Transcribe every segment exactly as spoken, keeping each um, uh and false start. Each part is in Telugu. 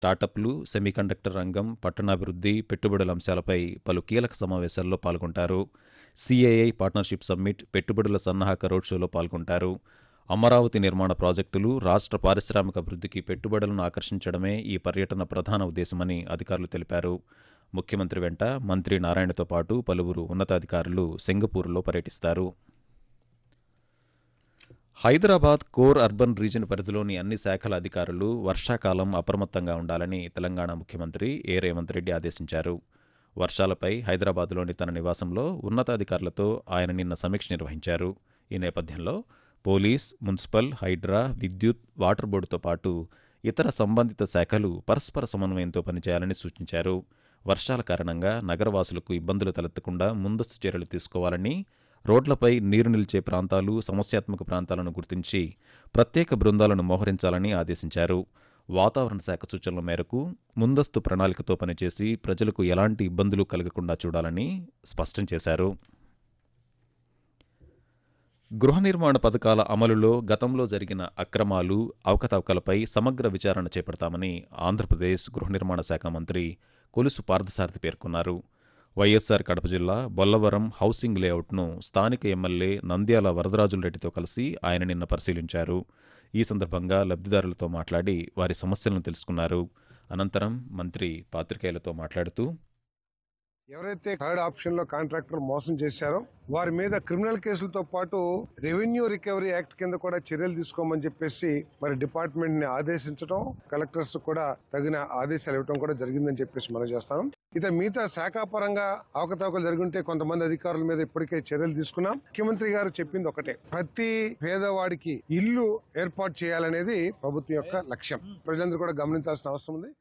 స్టార్టప్లు, సెమీకండక్టర్ రంగం, పట్టణాభివృద్ధి, పెట్టుబడుల అంశాలపై పలు కీలక సమావేశాల్లో పాల్గొంటారు. సిఐఐ పార్ట్నర్షిప్ సమ్మిట్, పెట్టుబడుల సన్నాహక రోడ్ షోలో పాల్గొంటారు. అమరావతి నిర్మాణ ప్రాజెక్టులు రాష్ట్ర పారిశ్రామిక అభివృద్ధికి పెట్టుబడులను ఆకర్షించడమే ఈ పర్యటన ప్రధాన ఉద్దేశమని అధికారులు తెలిపారు. ముఖ్యమంత్రి వెంట మంత్రి నారాయణతో పాటు పలువురు ఉన్నతాధికారులు సింగపూర్లో పర్యటిస్తారు. హైదరాబాద్ కోర్ అర్బన్ రీజన్ పరిధిలోని అన్ని శాఖల అధికారులు వర్షాకాలం అప్రమత్తంగా ఉండాలని తెలంగాణ ముఖ్యమంత్రి ఏ రేవంత్ రెడ్డి ఆదేశించారు. వర్షాలపై హైదరాబాద్లోని తన నివాసంలో ఉన్నతాధికారులతో ఆయన నిన్న సమీక్ష నిర్వహించారు. ఈ నేపథ్యంలో పోలీస్, మున్సిపల్, హైడ్రా, విద్యుత్, వాటర్ బోర్డుతో పాటు ఇతర సంబంధిత శాఖలు పరస్పర సమన్వయంతో పనిచేయాలని సూచించారు. వర్షాల కారణంగా నగరవాసులకు ఇబ్బందులు తలెత్తకుండా ముందస్తు చర్యలు తీసుకోవాలని, రోడ్లపై నీరు నిలిచే ప్రాంతాలు, సమస్యాత్మక ప్రాంతాలను గుర్తించి ప్రత్యేక బృందాలను మోహరించాలని ఆదేశించారు. వాతావరణ శాఖ సూచనల మేరకు ముందస్తు ప్రణాళికతో పనిచేసి ప్రజలకు ఎలాంటి ఇబ్బందులు కలగకుండా చూడాలని స్పష్టం చేశారు. గృహ నిర్మాణ పథకాల అమలులో గతంలో జరిగిన అక్రమాలు, అవకతవకలపై సమగ్ర విచారణ చేపడతామని ఆంధ్రప్రదేశ్ గృహ నిర్మాణ శాఖ మంత్రి కొలుసు పార్థసారథి పేర్కొన్నారు. వైఎస్సార్ కడప జిల్లా బొల్లవరం హౌసింగ్ లేఅవుట్ను స్థానిక ఎమ్మెల్యే నంద్యాల వరదరాజులరెడ్డితో కలిసి ఆయన నిన్న పరిశీలించారు. ఈ సందర్భంగా లబ్ధిదారులతో మాట్లాడి వారి సమస్యలను తెలుసుకున్నారు. అనంతరం మంత్రి పాత్రికేయులతో మాట్లాడుతూ, ఎవరైతే థర్డ్ ఆప్షన్ లో కాంట్రాక్టర్ మోసం చేశారో వారి మీద క్రిమినల్ కేసులతో పాటు రెవెన్యూ రికవరీ యాక్ట్ కింద కూడా చర్యలు తీసుకోమని చెప్పేసి మరి డిపార్ట్మెంట్ ని ఆదేశించడం, కలెక్టర్స్ కూడా తగిన ఆదేశాలు ఇవ్వడం కూడా జరిగిందని చెప్పేసి మనం చేస్తాం. ఇక మిగతా శాఖాపరంగా అవకతవకలు జరుగుంటే కొంతమంది అధికారుల మీద ఇప్పటికే చర్యలు తీసుకున్నాం. ముఖ్యమంత్రి గారు చెప్పింది ఒకటే, ప్రతి పేదవాడికి ఇల్లు ఏర్పాటు చేయాలనేది ప్రభుత్వం యొక్క లక్ష్యం. ప్రజలందరూ కూడా గమనించాల్సిన అవసరం ఉంది.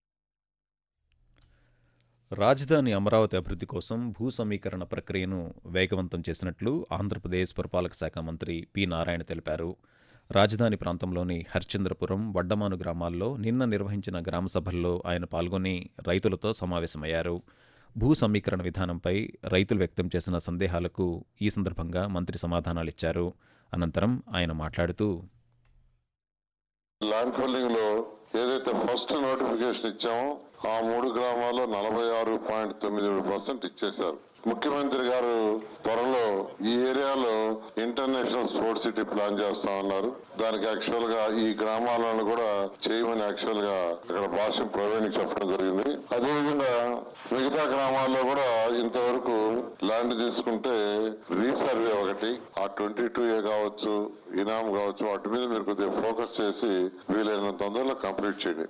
రాజధాని అమరావతి అభివృద్ధి కోసం భూ సమీకరణ ప్రక్రియను వేగవంతం చేసినట్లు ఆంధ్రప్రదేశ్ పురపాలక శాఖ మంత్రి పి నారాయణ తెలిపారు. రాజధాని ప్రాంతంలోని హరిశ్చంద్రపురం, వడ్డమాను గ్రామాల్లో నిన్న నిర్వహించిన గ్రామ సభల్లో ఆయన పాల్గొని రైతులతో సమావేశమయ్యారు. భూ సమీకరణ విధానంపై రైతులు వ్యక్తం చేసిన సందేహాలకు ఈ సందర్భంగా మంత్రి సమాధానాలిచ్చారు. అనంతరం ఆయన మాట్లాడుతూ, ల్యాండ్ ఫోల్డింగ్ లో ఏదైతే ఫస్ట్ నోటిఫికేషన్ ఇచ్చామో ఆ మూడు గ్రామాల్లో నలభై ఆరు పాయింట్ తొమ్మిది ఏడు పర్సెంట్ ఇచ్చేశారు. ముఖ్యమంత్రి గారు త్వరలో ఈ ఏరియాలో ఇంటర్నేషనల్ స్పోర్ట్స్ సిటీ ప్లాన్ చేస్తా ఉన్నారు. దానికి యాక్చువల్ గా ఈ గ్రామాలను కూడా చేయమని యాక్చువల్ గా ఇక్కడ భాష ప్రవీణ్ చెప్పడం జరిగింది. అదేవిధంగా మిగతా గ్రామాల్లో కూడా ఇంతవరకు ల్యాండ్ తీసుకుంటే రీసర్వే ఒకటి, ఆ ట్వంటీ టూ ఏ కావచ్చు, ఇనాం కావచ్చు, వాటి మీద మీరు కొద్దిగా ఫోకస్ చేసి వీలైనంత తొందరలో కంప్లీట్ చేయండి.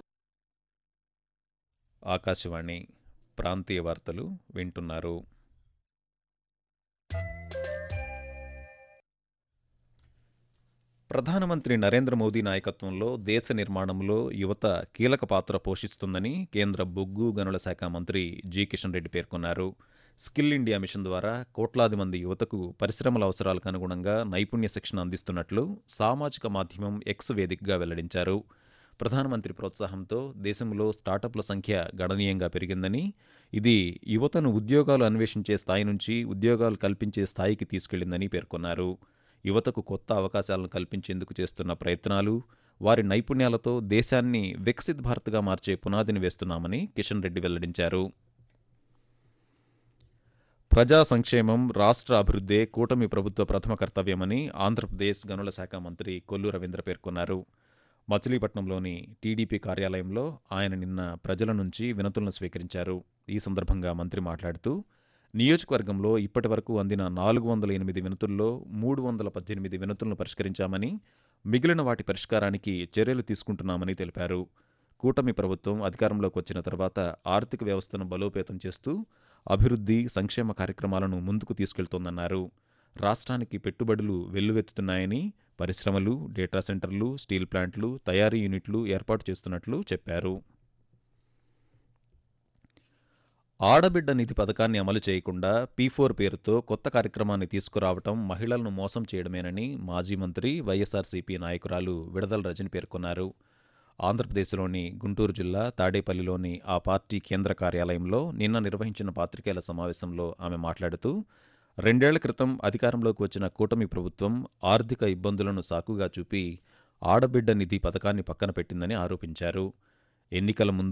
ఆకాశవాణి ప్రాంతీయ వార్తలు వింటున్నారు. ప్రధానమంత్రి నరేంద్ర మోదీ నాయకత్వంలో దేశ నిర్మాణంలో యువత కీలక పాత్ర పోషిస్తుందని కేంద్ర బొగ్గు గనుల శాఖ మంత్రి జి కిషన్ రెడ్డి పేర్కొన్నారు. స్కిల్ ఇండియా మిషన్ ద్వారా కోట్లాది మంది యువతకు పరిశ్రమల అవసరాలకు అనుగుణంగా నైపుణ్య శిక్షణ అందిస్తున్నట్లు సామాజిక మాధ్యమం ఎక్స్ వేదికగా వెల్లడించారు. ప్రధానమంత్రి ప్రోత్సాహంతో దేశంలో స్టార్టప్ల సంఖ్య గణనీయంగా పెరిగిందని, ఇది యువతను ఉద్యోగాలు అన్వేషించే స్థాయి నుంచి ఉద్యోగాలు కల్పించే స్థాయికి తీసుకెళ్లిందని పేర్కొన్నారు. యువతకు కొత్త అవకాశాలను కల్పించేందుకు చేస్తున్న ప్రయత్నాలు, వారి నైపుణ్యాలతో దేశాన్ని వికసిత్ భారత్గా మార్చే పునాదిని వేస్తున్నామని కిషన్ రెడ్డి వెల్లడించారు. ప్రజా సంక్షేమం, రాష్ట్ర అభివృద్ధే కూటమి ప్రభుత్వ ప్రథమ కర్తవ్యమని ఆంధ్రప్రదేశ్ గనుల శాఖ మంత్రి కొల్లు రవీంద్ర పేర్కొన్నారు. మచిలీపట్నంలోని టీడీపీ కార్యాలయంలో ఆయన నిన్న ప్రజల నుంచి వినతులను స్వీకరించారు. ఈ సందర్భంగా మంత్రి మాట్లాడుతూ, నియోజకవర్గంలో ఇప్పటి వరకు అందిన నాలుగు వందల ఎనిమిది వినతుల్లో మూడు వందల పద్దెనిమిది వినతులను పరిష్కరించామని, మిగిలిన వాటి పరిష్కారానికి చర్యలు తీసుకుంటున్నామని తెలిపారు. కూటమి ప్రభుత్వం అధికారంలోకి వచ్చిన తర్వాత ఆర్థిక వ్యవస్థను బలోపేతం చేస్తూ అభివృద్ధి, సంక్షేమ కార్యక్రమాలను ముందుకు తీసుకెళ్తోందన్నారు. రాష్ట్రానికి పెట్టుబడులు వెల్లువెత్తుతున్నాయని, పరిశ్రమలు, డేటా సెంటర్లు, స్టీల్ ప్లాంట్లు, తయారీ యూనిట్లు ఏర్పాటు చేస్తున్నట్లు చెప్పారు. ఆడబిడ్డ నిధి పథకాన్ని అమలు చేయకుండా పీ ఫోర్ పేరుతో కొత్త కార్యక్రమాన్ని తీసుకురావటం మహిళలను మోసం చేయడమేనని మాజీ మంత్రి వైఎస్సార్సీపీ నాయకురాలు విడదల రజని పేర్కొన్నారు. ఆంధ్రప్రదేశ్లోని గుంటూరు జిల్లా తాడేపల్లిలోని ఆ పార్టీ కేంద్ర కార్యాలయంలో నిన్న నిర్వహించిన పాత్రికేయుల సమావేశంలో ఆమె మాట్లాడుతూ, రెండేళ్ల క్రితం అధికారంలోకి వచ్చిన కూటమి ప్రభుత్వం ఆర్థిక ఇబ్బందులను సాకుగా చూపి ఆడబిడ్డ నిధి పథకాన్ని పక్కన పెట్టిందని ఆరోపించారు. ఎన్నికల ముందు